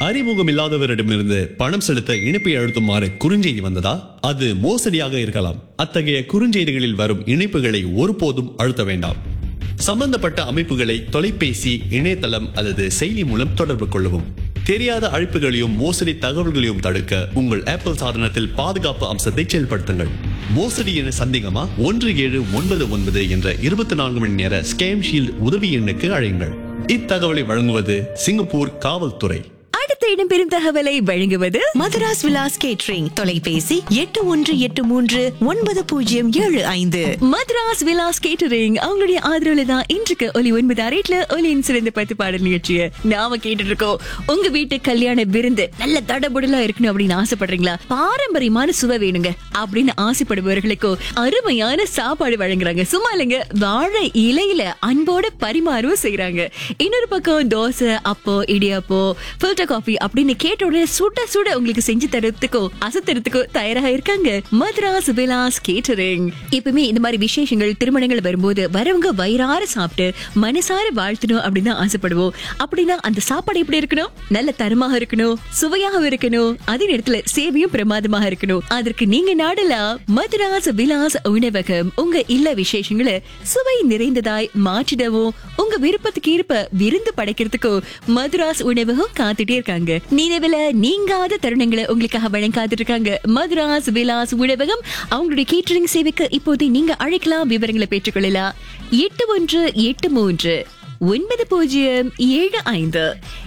அறிமுகம் இல்லாதவரிடமிருந்து பணம் செலுத்த இணைப்பை அழுத்துமாறு குறுஞ்செய்தி வந்ததா? அது மோசடியாக இருக்கலாம். அத்தகைய குறுஞ்செய்திகளில் வரும் இணைப்புகளை ஒருபோதும் அழுத்த வேண்டாம். சம்பந்தப்பட்ட அமைப்புகளை தொலைபேசி, இணையதளம் அல்லது செயலி மூலம் தொடர்பு கொள்ளவும். தெரியாத அழைப்புகளையும் மோசடி தகவல்களையும் தடுக்க உங்கள் ஆப்பிள் சாதனத்தில் பாதுகாப்பு அம்சத்தை செயல்படுத்துங்கள். மோசடி என சந்தேகமா? 1799 என்ற 24 மணி நேர ஸ்கேம் ஷீல்ட் உதவி எண்ணுக்கு அழையுங்கள். இத்தகவலை வழங்குவது சிங்கப்பூர் காவல்துறை. அடுத்த இடம்பெறும் தகவலை வழங்குவது மதுராஸ் விலாஸ் கேட்டரிங். தொலைபேசி 81839075. மதுராஸ் விலாஸ் கேட்டரிங் அவங்களுடைய ஆதரவுல தான் இன்றைக்கு ஒலி 9 ஒலியின் சிறந்த 10 பாடல் நிகழ்ச்சியை நாம கேட்டுட்டு இருக்கோம். உங்க வீட்டு கல்யாண விருந்து நல்ல தடபுடலா இருக்கணும் அப்படின்னு ஆசைப்படுறீங்களா? பாரம்பரியமான சுவை வேணுங்க அப்படின்னு ஆசைப்படுபவர்களுக்கு அருமையான சாப்பாடு வழங்குறாங்க. சும்மா இல்லைங்க, வாழை இலையில அன்போட பரிமாறவும் செய்யறாங்க. இன்னொரு பக்கம் தோசை, அப்போ, இடியாப்போ, ஃபில்டர் காஃபி அப்படின்னு கேட்ட உடனே சுட சுட உங்களுக்கு செஞ்சு தரத்துக்கோ அசத்துறதுக்கோ தயாராக இருக்காங்க மதுராஸ் விலாஸ் கேட்டரிங். இப்பவுமே இந்த மாதிரி விசேஷங்கள், திருமணங்கள் வரும்போது வரவங்க வயிறார சாப்பிட்டு மனசார வாழ்த்தணும் அப்படின்னு தான் ஆசைப்படுவோம். அப்படின்னா அந்த சாப்பாடு எப்படி இருக்கணும்? நல்ல தரமாக இருக்கணும், சுவையாக இருக்கணும், அதே நேரத்துல சேவையும் பிரமாதமாக இருக்கணும். அதற்கு நீங்க நாடலாம் மதுராஸ் விலாஸ் உணவகம். உங்க இல்ல விசேஷங்களை சுவை நிறைந்ததாய் மாற்றிடவும், உங்க விருப்பத்துக்கு ஏற்ப விருந்து படைக்கிறதுக்கோ மதுராஸ் உணவகம் காத்துட்டே இருக்காங்க. நினைவுல நீங்காத தருணங்களை உங்களுக்காக வழங்காத்துட்டு இருக்காங்க மதுராஸ் விலாஸ் உணவகம். அவங்களுடைய கேட்டரிங் சேவைக்கு இப்போது நீங்க அழைக்கலாம். விவரங்களை பெற்றுக்கொள்ளலாம். 8183 9075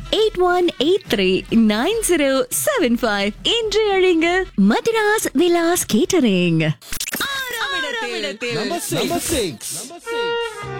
81839075 என்று அழைங்க. மதுராஸ் விலாஸ் கேட்டரிங். 6 இடத்தில்